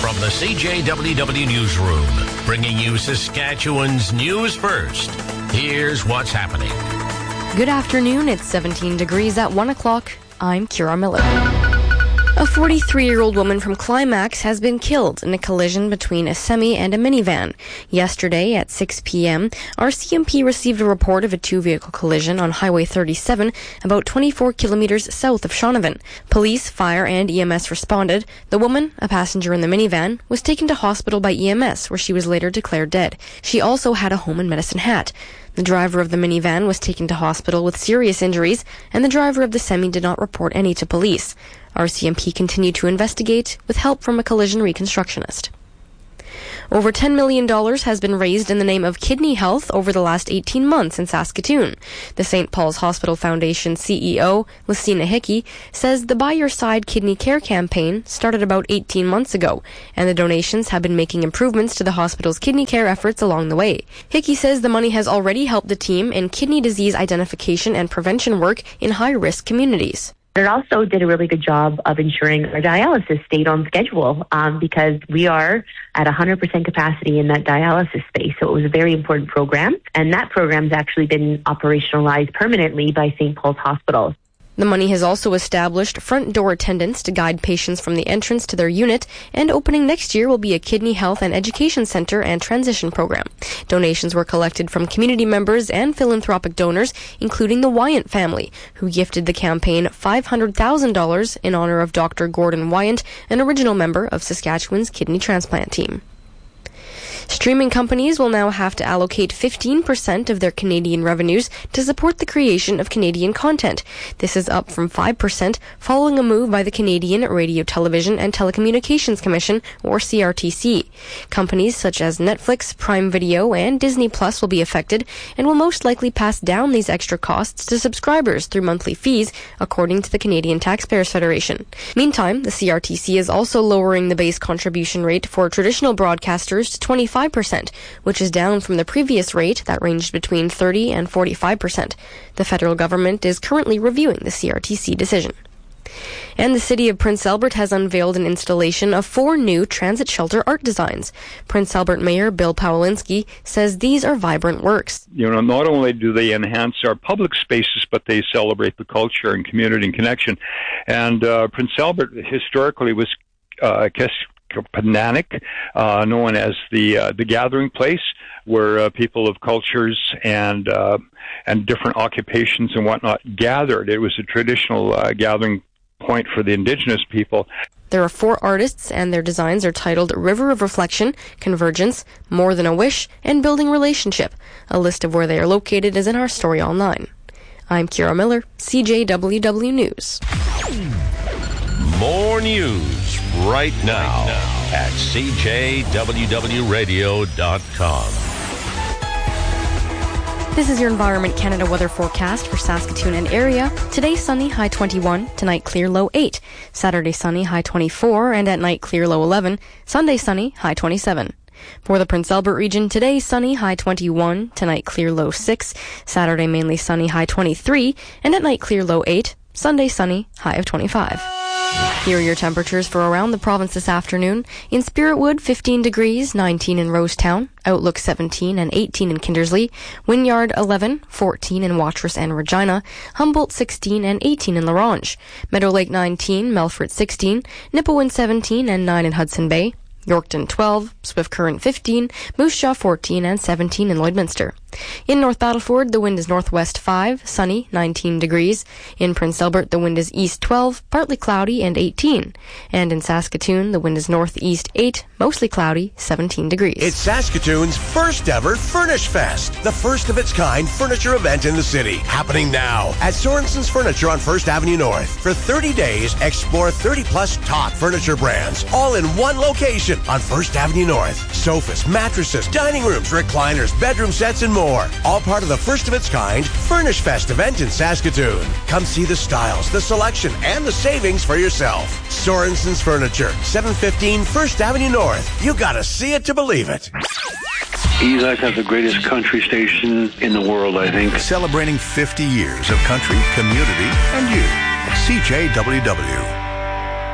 from the CJWW Newsroom, bringing you Saskatchewan's news first. Here's what's happening. Good afternoon. It's 17 degrees at 1 o'clock. I'm Kira Miller. A 43-year-old woman from Climax has been killed in a collision between a semi and a minivan. Yesterday at 6 p.m., RCMP received a report of a two-vehicle collision on Highway 37, about 24 kilometers south of Shaunavon. Police, fire, and EMS responded. The woman, a passenger in the minivan, was taken to hospital by EMS, where she was later declared dead. She also had a home and medicine hat. The driver of the minivan was taken to hospital with serious injuries, and the driver of the semi did not report any to police. RCMP continued to investigate with help from a collision reconstructionist. Over $10 million has been raised in the name of kidney health over the last 18 months in Saskatoon. The St. Paul's Hospital Foundation CEO, Lucina Hickey, says the By Your Side Kidney Care campaign started about 18 months ago, and the donations have been making improvements to the hospital's kidney care efforts along the way. Hickey says the money has already helped the team in kidney disease identification and prevention work in high-risk communities. It also did a really good job of ensuring our dialysis stayed on schedule because we are at 100% capacity in that dialysis space. So it was a very important program. And that program's actually been operationalized permanently by St. Paul's Hospital. The money has also established front door attendants to guide patients from the entrance to their unit, and opening next year will be a kidney health and education center and transition program. Donations were collected from community members and philanthropic donors, including the Wyant family, who gifted the campaign $500,000 in honor of Dr. Gordon Wyant, an original member of Saskatchewan's kidney transplant team. Streaming companies will now have to allocate 15% of their Canadian revenues to support the creation of Canadian content. This is up from 5% following a move by the Canadian Radio, Television and Telecommunications Commission, or CRTC. Companies such as Netflix, Prime Video, and Disney Plus will be affected and will most likely pass down these extra costs to subscribers through monthly fees, according to the Canadian Taxpayers Federation. Meantime, the CRTC is also lowering the base contribution rate for traditional broadcasters to 25%, which is down from the previous rate that ranged between 30% and 45%. The federal government is currently reviewing the CRTC decision. And the city of Prince Albert has unveiled an installation of 4 new transit shelter art designs. Prince Albert Mayor Bill Pawlinski says these are vibrant works. Not only do they enhance our public spaces, but they celebrate the culture and community and connection. And Prince Albert historically was Kapanak, known as the gathering place, where people of cultures and different occupations and whatnot gathered. It was a traditional gathering point for the Indigenous people. There are 4 artists, and their designs are titled River of Reflection, Convergence, More Than a Wish, and Building Relationship. A list of where they are located is in our story online. I'm Kira Miller, CJWW News. More news right now at CJWWRadio.com. This is your Environment Canada weather forecast for Saskatoon and area. Today sunny, high 21. Tonight clear, low 8. Saturday sunny, high 24. And at night clear, low 11. Sunday sunny, high 27. For the Prince Albert region, today sunny, high 21. Tonight clear, low 6. Saturday mainly sunny, high 23. And at night clear, low 8. Sunday sunny, high of 25. Here are your temperatures for around the province this afternoon. In Spiritwood, 15 degrees, 19 in Rosetown. Outlook, 17 and 18 in Kindersley. Wynyard, 11, 14 in Watrous and Regina. Humboldt, 16 and 18 in La Ronge. Meadow Lake, 19, Melfort, 16. Nipawin, 17 and 9 in Hudson Bay. Yorkton 12, Swift Current 15, Moose Jaw 14 and 17 in Lloydminster. In North Battleford, the wind is northwest 5, sunny, 19 degrees. In Prince Albert, the wind is east 12, partly cloudy and 18. And in Saskatoon, the wind is northeast 8, mostly cloudy, 17 degrees. It's Saskatoon's first ever Furnish Fest, the first of its kind furniture event in the city, happening now at Sorensen's Furniture on 1st Avenue North. For 30 days, explore 30-plus top furniture brands, all in one location on 1st Avenue North. Sofas, mattresses, dining rooms, recliners, bedroom sets, and more. All part of the first of its kind Furnish Fest event in Saskatoon. Come see the styles, the selection, and the savings for yourself. Sorensen's Furniture, 715 1st Avenue North. You gotta see it to believe it. You guys have the greatest country station in the world, I think. Celebrating 50 years of country, community, and you. CJWW.